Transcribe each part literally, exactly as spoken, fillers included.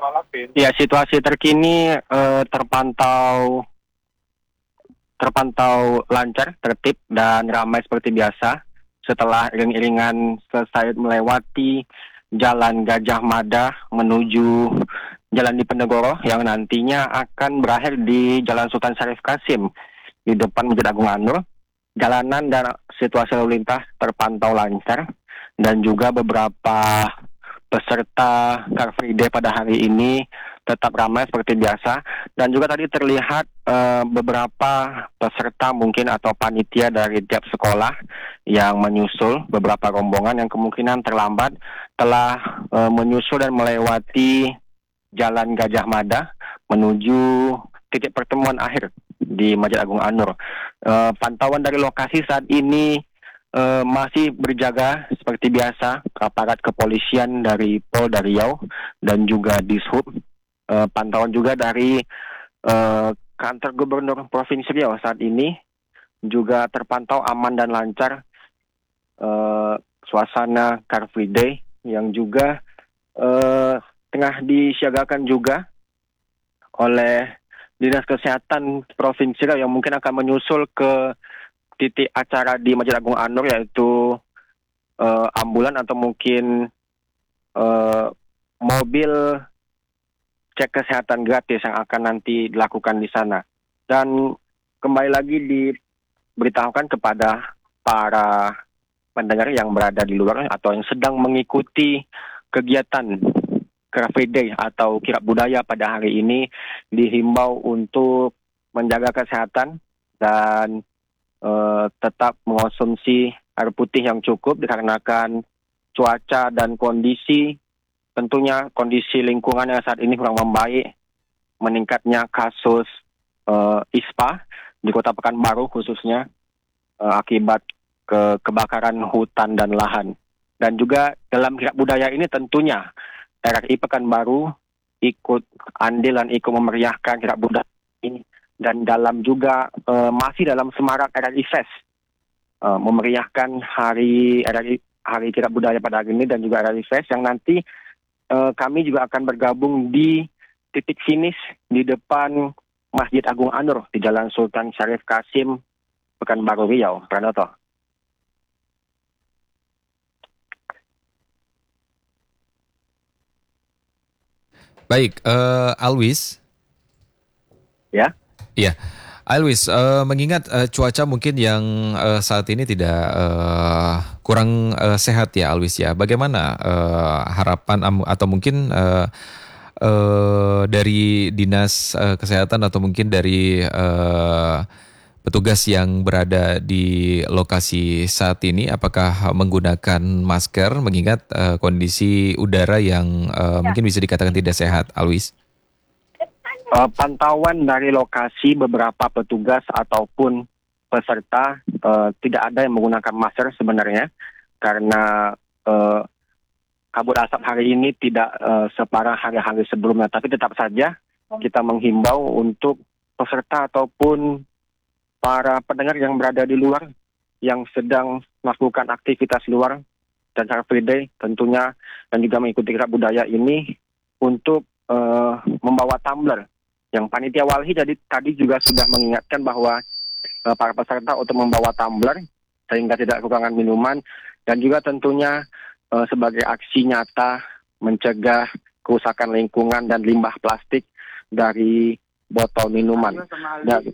Ya, situasi terkini eh, terpantau terpantau lancar, tertib dan ramai seperti biasa setelah iring-iringan selesai melewati Jalan Gajah Mada menuju Jalan Diponegoro yang nantinya akan berakhir di Jalan Sultan Syarif Kasim di depan Masjid Agung An-Nur. Jalanan dan situasi lalu lintas terpantau lancar dan juga beberapa peserta Car Free Day pada hari ini tetap ramai seperti biasa dan juga tadi terlihat eh, beberapa peserta mungkin atau panitia dari tiap sekolah yang menyusul beberapa rombongan yang kemungkinan terlambat telah eh, menyusul dan melewati Jalan Gajah Mada menuju titik pertemuan akhir di Masjid Agung An-Nur. Eh, pantauan dari lokasi saat ini Uh, masih berjaga seperti biasa aparat kepolisian dari Polda Riau dan juga Dishub. Uh, pantauan juga dari uh, kantor Gubernur Provinsi Riau saat ini juga terpantau aman dan lancar. Uh, suasana Car Free Day yang juga uh, tengah disiagakan juga oleh Dinas Kesehatan Provinsi Riau yang mungkin akan menyusul ke titik acara di Masjid Agung An-Nur, yaitu uh, ambulan atau mungkin uh, mobil cek kesehatan gratis yang akan nanti dilakukan di sana. Dan kembali lagi diberitahukan kepada para pendengar yang berada di luar atau yang sedang mengikuti kegiatan Car Free Day atau kirab budaya pada hari ini, dihimbau untuk menjaga kesehatan dan Uh, tetap mengonsumsi air putih yang cukup dikarenakan cuaca dan kondisi, tentunya kondisi lingkungan yang saat ini kurang membaik, meningkatnya kasus uh, I S P A di Kota Pekanbaru khususnya uh, akibat ke kebakaran hutan dan lahan. Dan juga dalam kirab budaya ini tentunya R R I Pekanbaru ikut andil dan ikut memeriahkan kirab budaya ini. Dan dalam juga uh, masih dalam semarak R R I Fest, uh, memeriahkan hari R R I Hari Kirab Budaya pada hari ini dan juga R R I Fest yang nanti uh, kami juga akan bergabung di titik finish di depan Masjid Agung An-Nur di Jalan Sultan Syarif Kasim, Pekanbaru Riau. Pranoto. Baik, uh, Alwis. Ya. Iya, Alwis, uh, mengingat uh, cuaca mungkin yang uh, saat ini tidak uh, kurang uh, sehat ya, Alwis ya. Bagaimana uh, harapan um, atau mungkin uh, uh, dari dinas uh, kesehatan atau mungkin dari uh, petugas yang berada di lokasi saat ini, apakah menggunakan masker mengingat uh, kondisi udara yang uh, mungkin bisa dikatakan tidak sehat, Alwis? Uh, pantauan dari lokasi beberapa petugas ataupun peserta uh, tidak ada yang menggunakan masker sebenarnya karena uh, kabut asap hari ini tidak uh, separah hari-hari sebelumnya, tapi tetap saja kita menghimbau untuk peserta ataupun para pendengar yang berada di luar yang sedang melakukan aktivitas luar dan Car Free Day tentunya dan juga mengikuti kirab budaya ini untuk uh, membawa tumbler. Yang panitia walhi jadi tadi juga sudah mengingatkan bahwa uh, para peserta untuk membawa tumbler sehingga tidak kekurangan minuman dan juga tentunya uh, sebagai aksi nyata mencegah kerusakan lingkungan dan limbah plastik dari botol minuman. Dan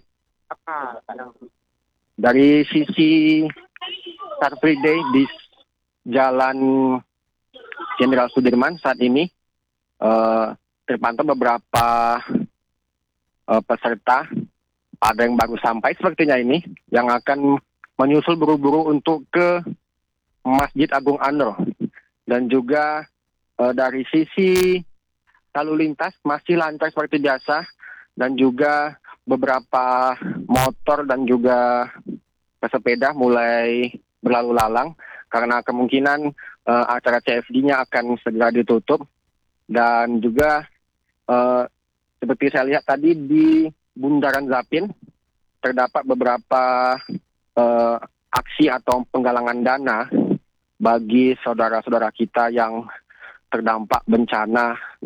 dari sisi Car Free Day di Jalan Jenderal Sudirman saat ini uh, terpantau beberapa Uh, peserta, ada yang baru sampai sepertinya ini, yang akan menyusul buru-buru untuk ke Masjid Agung An-Nur. Dan juga uh, dari sisi lalu lintas masih lancar seperti biasa, dan juga beberapa motor dan juga pesepeda mulai berlalu lalang, karena kemungkinan uh, acara C F D-nya akan segera ditutup. Dan juga uh, seperti saya lihat tadi di Bundaran Zapin, terdapat beberapa uh, aksi atau penggalangan dana bagi saudara-saudara kita yang terdampak bencana